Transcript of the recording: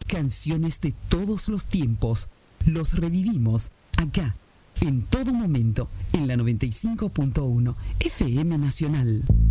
Canciones de todos los tiempos. Los revivimos acá, en todo momento, en la 95.1 FM Nacional.